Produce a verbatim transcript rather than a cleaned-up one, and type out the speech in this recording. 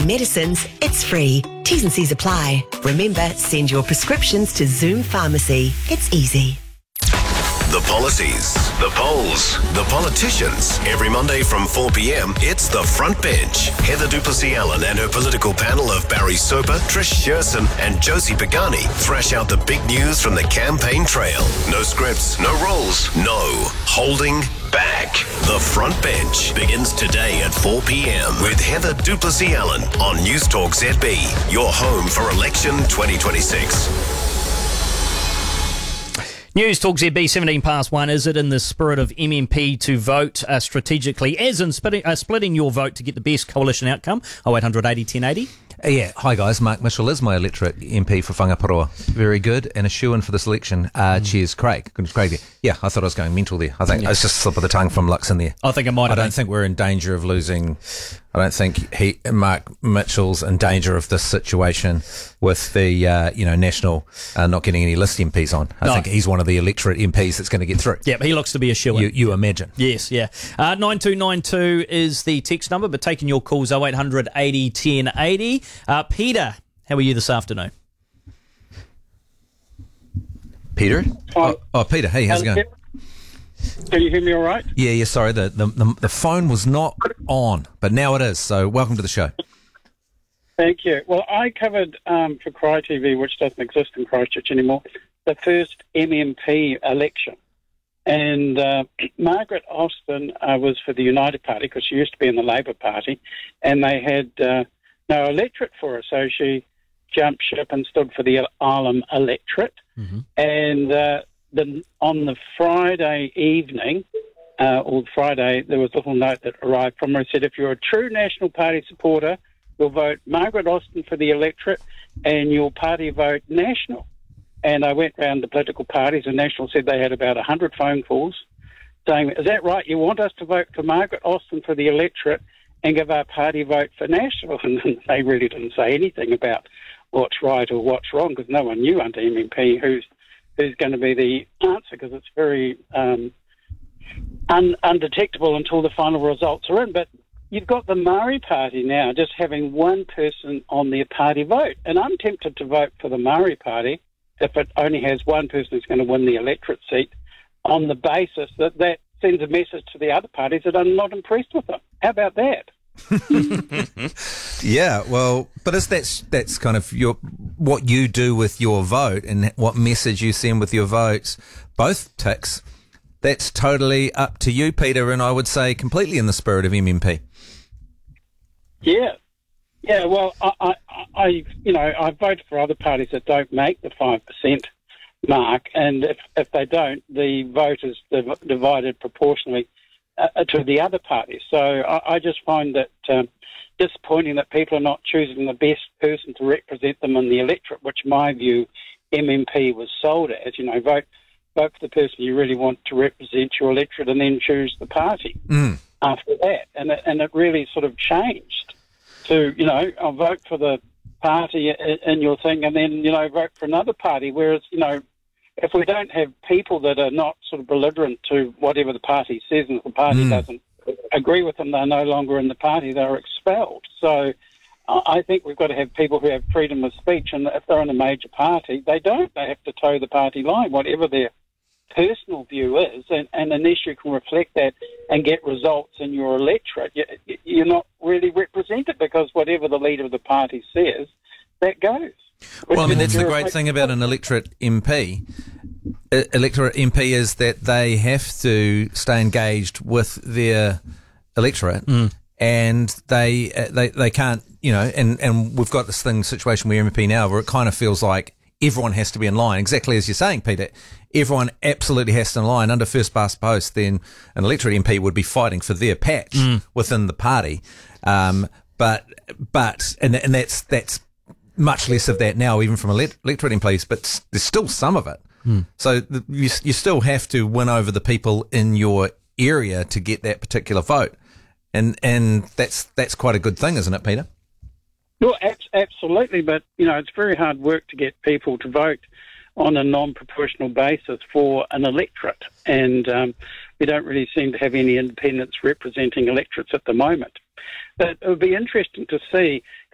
medicines, it's free. T's and C's apply. Remember, send your prescriptions to Zoom Pharmacy. It's easy. The policies, the polls, the politicians. Every Monday from four p.m, it's The Front Bench. Heather Duplessis-Allen and her political panel of Barry Soper, Trish Shearson and Josie Pagani thrash out the big news from the campaign trail. No scripts, no rules, no holding back. The Front Bench begins today at four p.m. with Heather Duplessis-Allen on News Talk Z B, your home for election twenty twenty-six. News Talk Z B, seventeen past one. Is it in the spirit of M M P to vote uh, strategically, as in splitting, uh, splitting your vote to get the best coalition outcome? oh eight hundred eighty ten eighty. Uh, yeah, hi guys, Mark Mitchell is my electorate M P for Whangaparoa. Very good, and a shoo-in for this election. Uh, mm. Cheers, Craig. Goodness, Craig there. Yeah, I thought I was going mental there. I think yeah. It's just a slip of the tongue from Lux in there. I think it might have I don't been. think we're in danger of losing... I don't think he, Mark Mitchell's in danger of this situation with the, uh, you know, National uh, not getting any list M Ps on. I no. think he's one of the electorate M Ps that's going to get through. Yeah, he looks to be a shoo-in. You, you imagine. Yes, yeah. Uh, nine two nine two is the text number, but taking your calls, oh eight hundred eighty ten eighty. Uh, Peter, how are you this afternoon? Peter? Oh, oh, Peter, hey, how's it going? Can you hear me all right? Yeah, yeah, sorry, the, the, the, the phone was not on, but now it is, so welcome to the show. Thank you. Well, I covered um, for Cry T V, which doesn't exist in Christchurch anymore, the first M M P election. And uh, Margaret Austin uh, was for the United Party, because she used to be in the Labour Party, and they had uh, no electorate for her, so she jumped ship and stood for the Ireland electorate. Mm-hmm. And... Uh, The, on the Friday evening, uh, or Friday, there was a little note that arrived from her. It said, if you're a true National Party supporter, you'll vote Margaret Austin for the electorate and your party vote National. And I went round the political parties, and National said they had about one hundred phone calls saying, is that right? You want us to vote for Margaret Austin for the electorate and give our party vote for National? And they really didn't say anything about what's right or what's wrong, because no one knew under M M P who's who's going to be the answer, because it's very um, un- undetectable until the final results are in. But you've got the Māori Party now just having one person on their party vote. And I'm tempted to vote for the Māori Party if it only has one person who's going to win the electorate seat, on the basis that that sends a message to the other parties that I'm not impressed with them. How about that? Yeah, well, but is that's that's kind of your what you do with your vote and what message you send with your votes, both ticks. That's totally up to you, Peter, and I would say completely in the spirit of M M P. Yeah, yeah. Well, I, I, I you know, I vote for other parties that don't make the five percent mark, and if if they don't, the vote is div- divided proportionally Uh, to the other parties. So I, I just find that um, disappointing that people are not choosing the best person to represent them in the electorate, which, in my view, M M P was sold as. You know, vote vote for the person you really want to represent your electorate, and then choose the party mm. after that. And it, and it really sort of changed to, you know, I'll vote for the party in, in your thing, and then, you know, vote for another party. Whereas, you know, if we don't have people that are not sort of belligerent to whatever the party says, and if the party mm. doesn't agree with them, they're no longer in the party, they're expelled. So I think we've got to have people who have freedom of speech, and if they're in a major party, they don't. They have to toe the party line, whatever their personal view is, and, and unless you can reflect that and get results in your electorate, you, you're not really represented, because whatever the leader of the party says, that goes. Well, I mean, that's the great thing about an electorate M P. Uh, electorate M P is that they have to stay engaged with their electorate, mm. and they, uh, they they can't, you know, and, and we've got this thing situation where M P now where it kind of feels like everyone has to be in line, exactly as you're saying, Peter. Everyone absolutely has to in line. Under first past post, then an electorate M P would be fighting for their patch mm. within the party. Um, but but and and that's that's much less of that now, even from elect- electorate M Ps. But there's still some of it. Mm. So the, you you still have to win over the people in your area to get that particular vote, and and that's that's quite a good thing, isn't it, Peter? Well, absolutely, but you know it's very hard work to get people to vote on a non-proportional basis for an electorate, and um, we don't really seem to have any independents representing electorates at the moment. But it would be interesting to see.